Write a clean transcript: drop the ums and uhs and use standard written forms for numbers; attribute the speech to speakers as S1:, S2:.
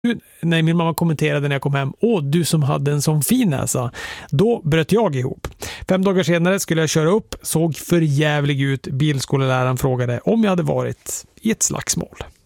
S1: när min mamma kommenterade när jag kom hem, åh, du som hade en sån fin näsa. Då bröt jag ihop. 5 dagar senare skulle jag köra upp, såg för jävlig ut. Bilskoleläraren frågade om jag hade varit i ett slagsmål.